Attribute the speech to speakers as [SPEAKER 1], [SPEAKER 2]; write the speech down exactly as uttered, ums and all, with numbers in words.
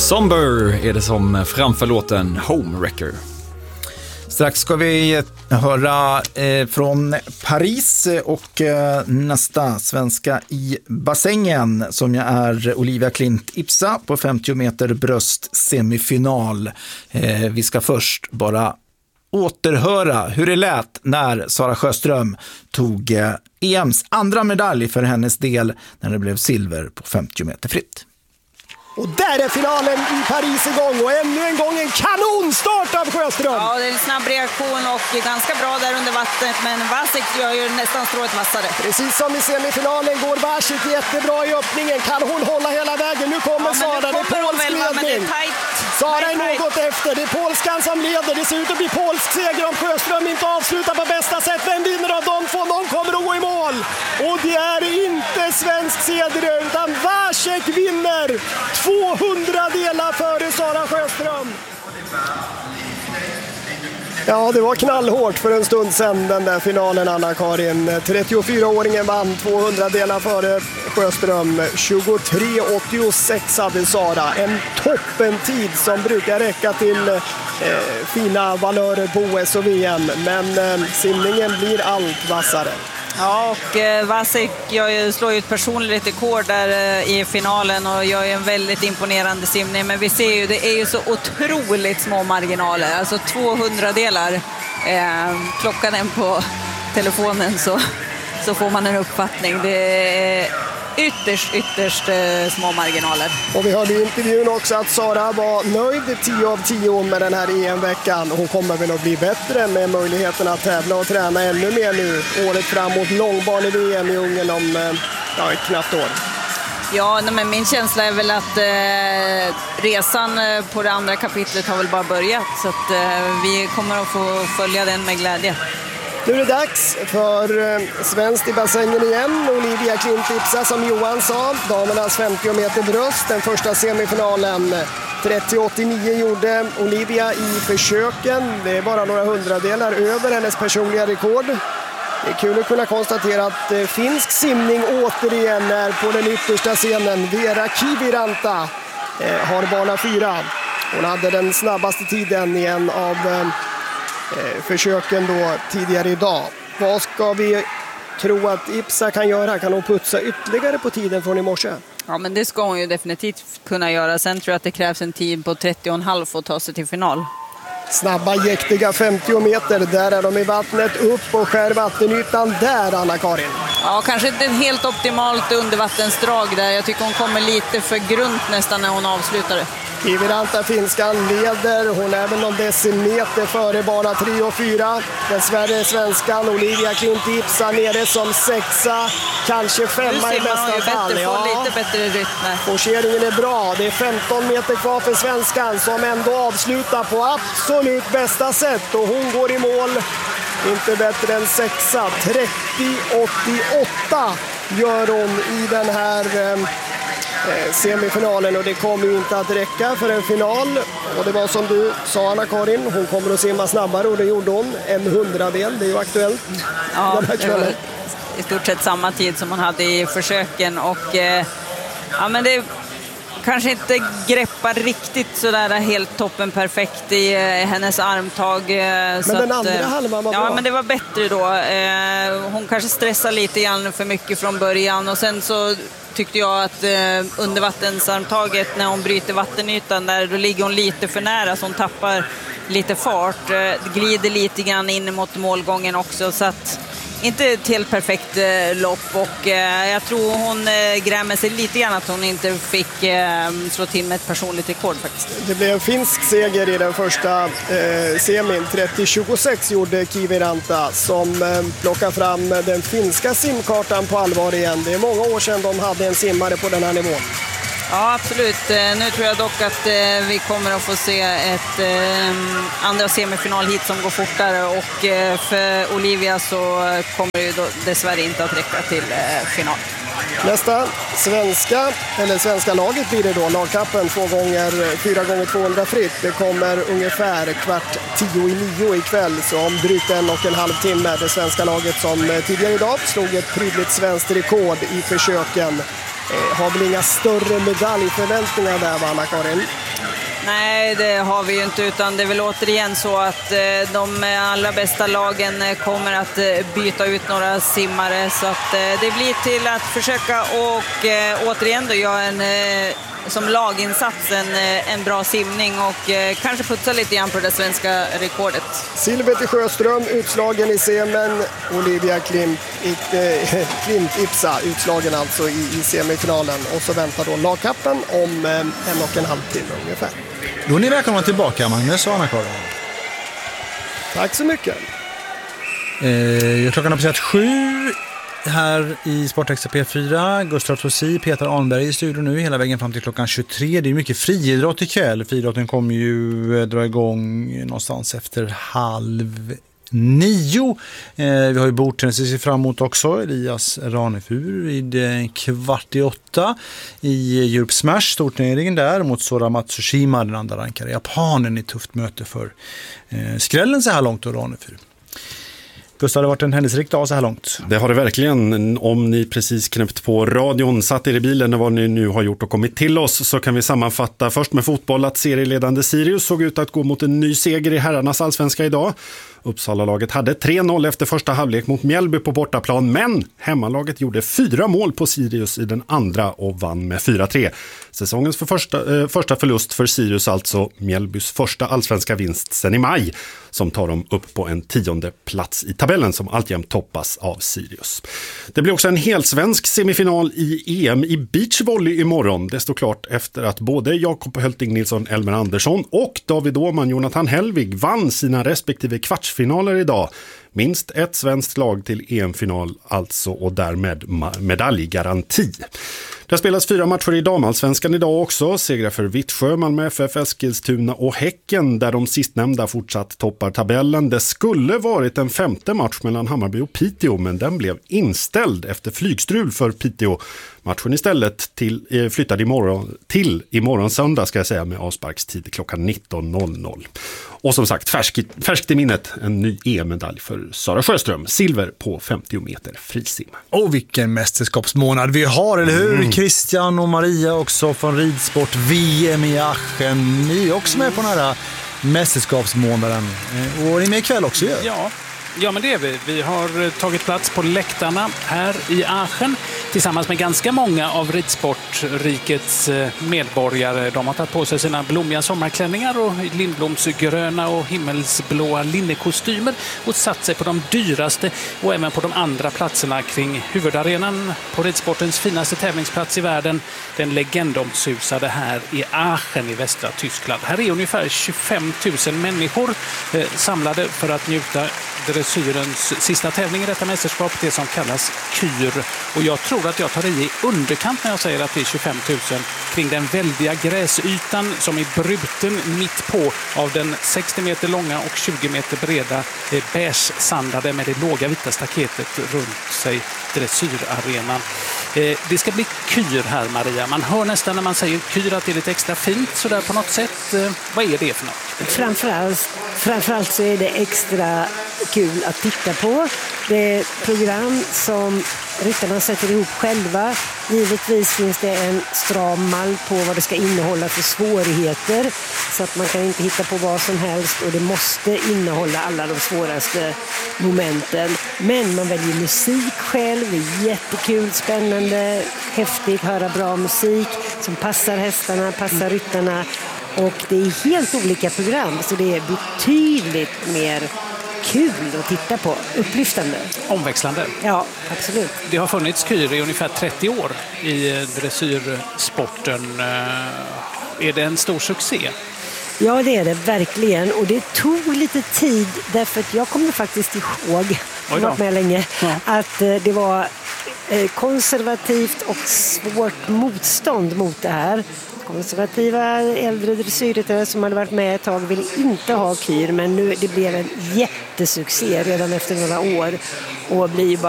[SPEAKER 1] Somber är det som framför låten Homewrecker.
[SPEAKER 2] Strax ska vi höra eh, från Paris och eh, nästa svenska i bassängen som jag är Olivia Klint Ipsa på femtio meter bröst semifinal. Eh, vi ska först bara återhöra hur det lät när Sara Sjöström tog eh, E M:s andra medalj för hennes del när det blev silver på femtio meter fritt.
[SPEAKER 3] Och där är finalen i Paris igång och ännu en gång en kanonstart av Sjöström.
[SPEAKER 4] Ja, det är en snabb reaktion och ganska bra där under vattnet, men Vasek gör ju nästan strået vassare.
[SPEAKER 3] Precis som i semifinalen går Vasek jättebra i öppningen. Kan hon hålla hela vägen? Nu kommer ja, Sara, det är polsk ledning. Sara är något efter, det är polskan som leder. Det ser ut att bli polsk seger om Sjöström inte avslutar på bästa sätt. Vem vinner av de två? Någon kommer att gå i mål. Och det är inte svensk seger utan Vasek vinner. tvåhundra delar före Sara Sjöström. Ja, det var knallhårt för en stund sedan den där finalen, Anna-Karin. trettiofyraåringen vann tvåhundra delar före Sjöström. tjugotre åttiosex hade Sara. En toppentid som brukar räcka till eh, fina valörer på O S och V M. Men eh, simningen blir allt vassare.
[SPEAKER 4] Ja, och eh, Vasek jag slår ju ett personligt rekord där eh, i finalen och gör ju en väldigt imponerande simning. Men vi ser ju, det är ju så otroligt små marginaler. Alltså tvåhundra delar. Eh, klockan den på telefonen så, så får man en uppfattning. Det är ytterst, ytterst eh, små marginaler.
[SPEAKER 3] Och vi hörde i intervjun också att Sara var nöjd tio av tio med den här E M-veckan. Hon kommer väl att bli bättre med möjligheten att tävla och träna ännu mer nu. Året framåt långbane-V M i Ungern om eh, ja, ett knappt år.
[SPEAKER 4] Ja, men min känsla är väl att eh, resan på det andra kapitlet har väl bara börjat. Så att eh, vi kommer att få följa den med glädje.
[SPEAKER 3] Nu är det dags för eh, svenskt i bassängen igen. Olivia Klint Ipsa som Johan sa. Damernas femtio meter bröst. Den första semifinalen. trettio åttionio gjorde Olivia i försöken. Det är bara några hundradelar över hennes personliga rekord. Det är kul att kunna konstatera att eh, finsk simning återigen är på den yttersta scenen. Vera Kiviranta eh, har bana fyra. Hon hade den snabbaste tiden i en av eh, försöken då tidigare idag. Vad ska vi tro att Ipsa kan göra? Kan hon putsa ytterligare på tiden från i morse?
[SPEAKER 4] Ja, men det ska hon ju definitivt kunna göra. Sen tror jag att det krävs en tid på trettio och en halv för att ta sig till final.
[SPEAKER 3] Snabba, jäktiga femtio meter. Där är de i vattnet. Upp och skär vattenytan där, Anna-Karin.
[SPEAKER 4] Ja, kanske inte helt optimalt undervattensdrag där. Jag tycker hon kommer lite för grunt nästan när hon avslutar det.
[SPEAKER 3] Kiviranta finskan leder. Hon är väl någon decimeter före bana tre och fyra. Dessvärre svenskan Olivia Klint Ipsa nere som sexa. Kanske femma i bästa fall.
[SPEAKER 4] Bättre,
[SPEAKER 3] ja.
[SPEAKER 4] Får lite bättre rytm.
[SPEAKER 3] Forceringen är bra. Det är femton meter kvar för svenskan som ändå avslutar på absolut bästa sätt. Och hon går i mål. Inte bättre än sexa. trettio åttioåtta gör hon i den här eh, semifinalen. Och det kommer ju inte att räcka för en final. Och det var som du sa, Anna-Karin. Hon kommer att simma snabbare och det gjorde hon. En hundradel, det är ju aktuellt.
[SPEAKER 4] Ja, den här kvällen. I stort sett samma tid som hon hade i försöken. Och eh, ja, men det kanske inte greppar riktigt sådär helt toppen perfekt i eh, hennes armtag. Eh,
[SPEAKER 3] men
[SPEAKER 4] så
[SPEAKER 3] den
[SPEAKER 4] att,
[SPEAKER 3] andra
[SPEAKER 4] eh,
[SPEAKER 3] halvan var
[SPEAKER 4] ja,
[SPEAKER 3] bra.
[SPEAKER 4] Ja, men det var bättre då. Eh, hon kanske stressar lite grann för mycket från början. Och sen så tyckte jag att eh, undervattensarmtaget när hon bryter vattenytan där, då ligger hon lite för nära så hon tappar lite fart. Eh, glider lite grann in mot målgången också, så att inte ett helt perfekt eh, lopp och eh, jag tror hon eh, grämer sig lite grann att hon inte fick eh, slå till med ett personligt rekord faktiskt.
[SPEAKER 3] Det blev en finsk seger i den första eh, semin. trettio tjugosex gjorde Kiviranta som eh, plockar fram den finska simkartan på allvar igen. Det är många år sedan de hade en simmare på den här nivån.
[SPEAKER 4] Ja, absolut. Nu tror jag dock att eh, vi kommer att få se ett eh, andra semifinal hit som går fortare och eh, för Olivia så kommer det ju då dessvärre inte att räcka till eh, final.
[SPEAKER 3] Nästa svenska, eller svenska laget blir det då, lagkappen två gånger, fyra gånger tvåhundra fritt. Det kommer ungefär kvart tio i nio ikväll, så om drygt en och en halv timme. Det svenska laget som tidigare idag slog ett prydligt svenskt rekord i försöken. Eh, har väl inga större medaljförväntningar där, va, Anna-Karin?
[SPEAKER 4] Nej, det har vi ju inte, utan det är väl återigen så att eh, de allra bästa lagen eh, kommer att eh, byta ut några simmare, så att eh, det blir till att försöka och eh, återigen då göra en eh, som laginsats en, eh, en bra simning och eh, kanske putsa lite grann på det svenska rekordet.
[SPEAKER 3] Silver till Sjöström, utslagen i semin. Olivia Klint, eh, Klint Ipsa, utslagen alltså i, i semifinalen. Och så väntar då lagkappen om eh, en och en halv timme ungefär.
[SPEAKER 2] Då är ni välkomna tillbaka, Magnus och Anna-Karin.
[SPEAKER 3] Tack så mycket.
[SPEAKER 2] Eh, klockan har passerat sju här i Sportextra P fyra. Gustav Tossi, Peter Arnberg i studion nu hela vägen fram till klockan tjugotre. Det är mycket friidrott ikväll. Friidrotten kommer ju eh, dra igång någonstans efter halv nio. Eh, vi har ju bordtennis att se fram emot också. Elias Ranefur vid eh, kvart i åtta i Europe Smash, storturneringen där mot Sora Matsushima, den andra rankade japanen, i tufft möte för eh, skrällen så här långt och Ranefur. Gustav, det har varit en händelserik dag så här långt.
[SPEAKER 5] Det har det verkligen. Om ni precis knäppt på radion, satt er i bilen och vad ni nu har gjort och kommit till oss, så kan vi sammanfatta först med fotboll att serieledande Sirius såg ut att gå mot en ny seger i herrarnas allsvenska idag. Uppsala-laget hade tre noll efter första halvlek mot Mjällby på bortaplan, men hemmalaget gjorde fyra mål på Sirius i den andra och vann med fyra tre. Säsongens för första, eh, första förlust för Sirius, alltså Mjällbys första allsvenska vinst sedan i maj, som tar dem upp på en tionde plats i tabellen som alltjämt toppas av Sirius. Det blir också en helsvensk semifinal i E M i beachvolley imorgon. Det står klart efter att både Jakob Hölting Nilsson, Elmer Andersson och David Åhman, Jonathan Hellvig vann sina respektive kvartsfinaler idag. Minst ett svenskt lag till E M-final alltså, och därmed medaljgaranti. Det spelas fyra matcher i damallsvenskan idag också. Segrar för Vittsjö, Malmö F F, Eskilstuna och Häcken, där de sistnämnda fortsatt toppar tabellen. Det skulle varit en femte match mellan Hammarby och Piteå, men den blev inställd efter flygstrul för Piteå. Matchen istället till, eh, flyttade imorgon, till imorgon söndag ska jag säga, med avsparkstid klockan nitton noll noll. Och som sagt, färskt, färskt i minnet, en ny E M-medalj för Sara Sjöström. Silver på femtio meter frisim.
[SPEAKER 2] Och vilken mästerskapsmånad vi har, eller hur? Mm. Christian och Maria också från ridsport V M i Aachen. Ni är också med på den här mästerskapsmånaden. Och är ni med ikväll också? Ju?
[SPEAKER 6] Ja. Ja, men det är vi. Vi har tagit plats på läktarna här i Aachen tillsammans med ganska många av ridsportrikets medborgare. De har tagit på sig sina blommiga sommarklänningar och lindblomsgröna och himmelsblåa linnekostymer och satt sig på de dyraste och även på de andra platserna kring huvudarenan på ridsportens finaste tävlingsplats i världen, den legendomsusade här i Aachen i västra Tyskland. Här är ungefär tjugofem tusen människor eh, samlade för att njuta dressyrens sista tävling i detta mästerskap, det som kallas Kyr. Och jag tror att jag tar i underkant när jag säger att det är tjugofem tusen kring den väldiga gräsytan som är bruten mitt på av den sextio meter långa och tjugo meter breda beige-sandade med det låga vita staketet runt sig, dressyrarenan. Det ska bli Kyr här, Maria. Man hör nästan när man säger Kyr att det är lite extra fint så där på något sätt. Vad är det för något?
[SPEAKER 7] Framförallt, framförallt så är det extra kul att titta på. Det är ett program som ryttarna sätter ihop själva. Givetvis finns det en stram mall på vad det ska innehålla för svårigheter, så att man kan inte hitta på vad som helst, och det måste innehålla alla de svåraste momenten. Men man väljer musik själv. Det är jättekul, spännande, häftigt, höra bra musik som passar hästarna, passar ryttarna. Och det är helt olika program, så det är betydligt mer kul att titta på, upplyftande.
[SPEAKER 6] Omväxlande.
[SPEAKER 7] Ja, absolut.
[SPEAKER 6] Det har funnits Kyr i ungefär trettio år i dressyrsporten. Är det en stor succé?
[SPEAKER 7] Ja, det är det verkligen. Och det tog lite tid, därför att jag kommer faktiskt ihåg, jag har varit med länge, ja. att det var konservativt och svårt motstånd mot det här. Konservativa äldre dressyrryttare som hade varit med ett tag ville inte ha Kyr, men nu det blev en jättesuccé redan efter några år och blir bara